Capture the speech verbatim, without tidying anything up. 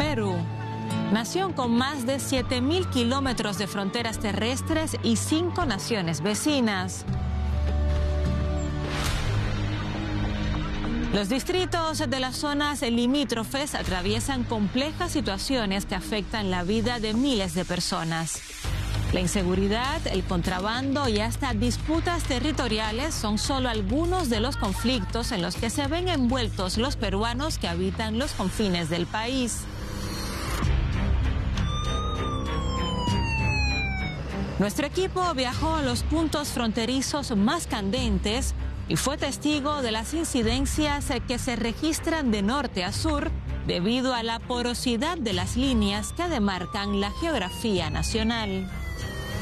Perú. Nación con más de siete mil kilómetros de fronteras terrestres y cinco naciones vecinas. Los distritos de las zonas limítrofes atraviesan complejas situaciones que afectan la vida de miles de personas. La inseguridad, el contrabando y hasta disputas territoriales son solo algunos de los conflictos en los que se ven envueltos los peruanos que habitan los confines del país. Nuestro equipo viajó a los puntos fronterizos más candentes y fue testigo de las incidencias que se registran de norte a sur debido a la porosidad de las líneas que demarcan la geografía nacional.